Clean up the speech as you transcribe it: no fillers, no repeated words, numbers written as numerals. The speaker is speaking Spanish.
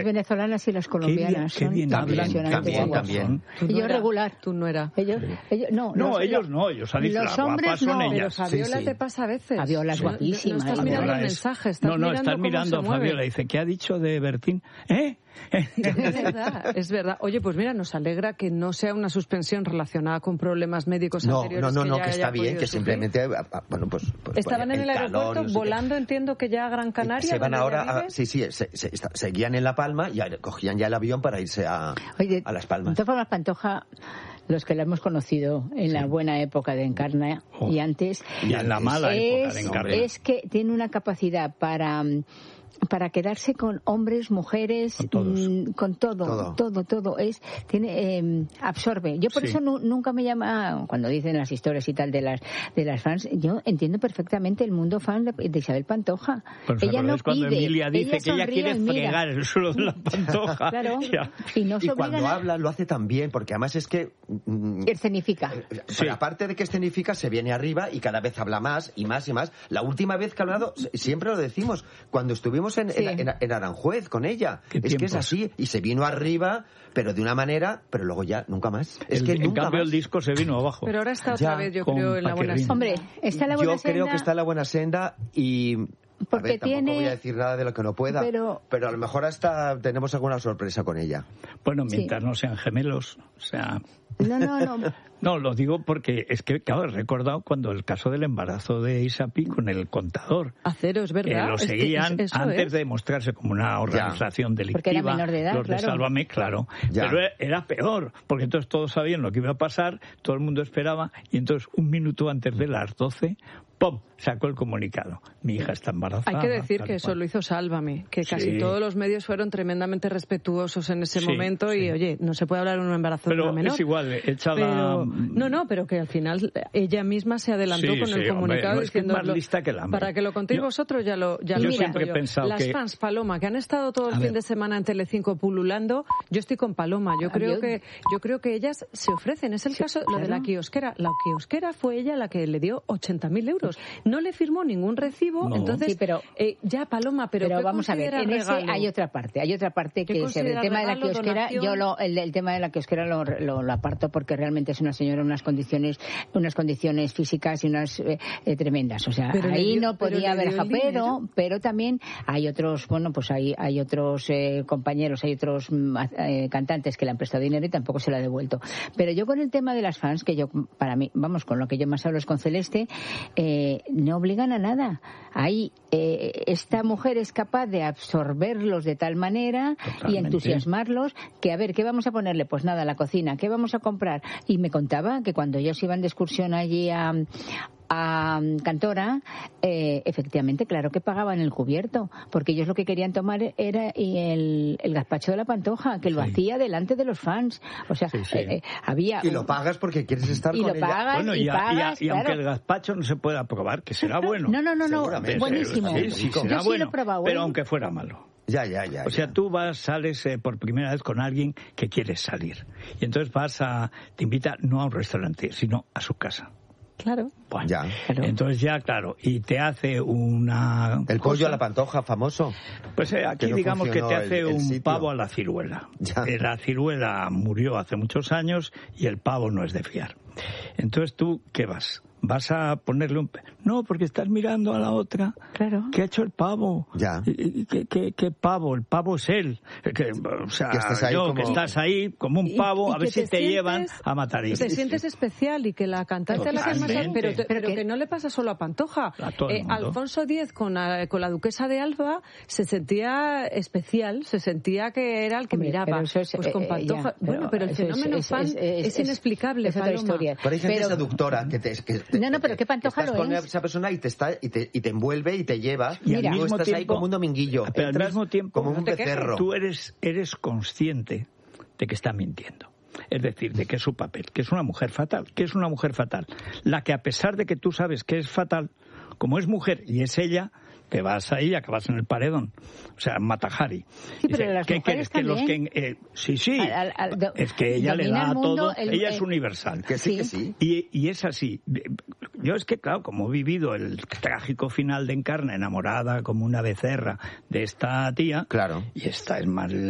venezolanas y las colombianas. Qué bien hablan. También. Yo regular. Tú no era. Ellos han dicho los las hombres guapas son no. ellas. Pero Fabiola te pasa a veces. Fabiola es guapísima. No estás mirando el mensaje, estás mirando a Fabiola. Dice, ¿qué ha dicho de Bertín? Es verdad. Oye, pues mira, nos alegra que no sea una suspensión relacionada con problemas médicos anteriores. No, que está bien, que simplemente, bueno, pues estaban en el aeropuerto volando, entiendo que ya a Gran Canaria. Se van ahora, seguían en La Palma y cogían ya el avión para irse a Las Palmas. De todas formas, Pantoja, los que la hemos conocido en la buena época de Encarna y antes, y en la mala época de Encarna, es que tiene una capacidad para quedarse con hombres, mujeres, con todo. Absorbe. Yo por eso nunca me llama, cuando dicen las historias y tal de las fans, yo entiendo perfectamente el mundo fan de Isabel Pantoja. Pues ella no cuando pide, Emilia dice que ella quiere fregar el suelo de la Pantoja. Claro. Y cuando habla lo hace tan bien, porque además es que escenifica. Pero aparte de que escenifica, se viene arriba y cada vez habla más y más y más. La última vez que ha hablado, siempre lo decimos, cuando estuvimos en Aranjuez con ella, es que es así, y se vino arriba, pero de una manera, pero luego ya nunca más. En cambio el disco se vino abajo. Pero ahora está otra vez, yo creo, en la buena senda. Hombre, está en la buena senda. Yo creo que está en la buena senda y porque tampoco voy a decir nada de lo que no pueda, pero a lo mejor hasta tenemos alguna sorpresa con ella. Bueno, mientras no sean gemelos, o sea... No. No, lo digo porque es que, claro, he recordado cuando el caso del embarazo de Isapi con el contador. Acero, es verdad. Que lo seguían antes de mostrarse como una organización delictiva. Porque era menor de edad, los de Sálvame, claro. Pero era peor, porque entonces todos sabían lo que iba a pasar, todo el mundo esperaba, y entonces un minuto antes de las 12... ¡pum! Sacó el comunicado. Mi hija está embarazada. Hay que decir que eso lo hizo Sálvame, que casi todos los medios fueron tremendamente respetuosos en ese momento y, oye, no se puede hablar de un embarazo de una menor. Pero es igual, No, pero que al final ella misma se adelantó con el comunicado diciendo... Es más lista que la hambre. Para que lo contéis vosotros, ya lo yo siempre he pensado las fans, Paloma, que han estado todo el fin de semana en Telecinco pululando, yo estoy con Paloma. Yo creo que ellas se ofrecen. Es el caso, lo de la quiosquera. La quiosquera fue ella la que le dio 80.000 euros. No le firmó ningún recibo, entonces ya Paloma, pero vamos a ver, en ese hay otra parte que es el tema de la quiosquera. Yo el tema de la quiosquera lo aparto porque realmente es una señora unas condiciones físicas y unas tremendas, o sea, pero ahí no podía haber, pero también hay otros, hay otros compañeros, hay otros cantantes que le han prestado dinero y tampoco se lo ha devuelto. Pero yo con el tema de las fans, que para mí, con lo que yo más hablo es con Celeste, no obligan a nada. Ahí esta mujer es capaz de absorberlos de tal manera y entusiasmarlos que, a ver, ¿qué vamos a ponerle? Pues nada, a la cocina. ¿Qué vamos a comprar? Y me contaba que cuando ellos iban de excursión allí a Cantora, efectivamente, claro que pagaban el cubierto, porque ellos lo que querían tomar era el gazpacho de la Pantoja, que lo hacía delante de los fans. O sea, había... Y lo pagas porque quieres estar con ella. Pagas, y pagas, claro. Aunque el gazpacho no se pueda probar, que será bueno. No, buenísimo. Sí, será yo bueno, lo he probado, pero aunque fuera malo. Ya. O sea, tú sales por primera vez con alguien que quieres salir. Y entonces te invita no a un restaurante, sino a su casa. Claro. Bueno, entonces claro, y te hace el pollo a la Pantoja famoso. Pues aquí digamos que te hace un pavo a la ciruela. La ciruela murió hace muchos años y el pavo no es de fiar. Entonces tú, ¿qué vas? ¿Vas a ponerle un... No, porque estás mirando a la otra. Claro. ¿Qué ha hecho el pavo? Ya. ¿Qué pavo? El pavo es él. O sea, que estás ahí como un pavo, a ver si te llevan a matar. Te sientes especial y que la cantante a la que más... Pero que no le pasa solo a Pantoja. A todo el mundo. Alfonso X con la duquesa de Alba se sentía especial, se sentía que era el que miraba. Pues con Pantoja... pero el fenómeno fan es inexplicable, es otra historia. Pero hay gente seductora que pero que Pantoja estás con esa persona y te envuelve y te lleva y al mismo estás tiempo, ahí como un dominguillo. Pero al mismo tiempo, como un becerro. Tú eres consciente de que está mintiendo. Es decir, de que es su papel, que es una mujer fatal. ¿Qué es una mujer fatal? La que, a pesar de que tú sabes que es fatal, como es mujer y es ella, te vas ahí y acabas en el paredón. O sea, Matajari. Sí, pero las mujeres también. Es que ella le da a todo. Ella es universal. Que sí. Y es así. Yo es que, claro, como he vivido el trágico final de Encarna, enamorada como una becerra de esta tía, claro. y esta es más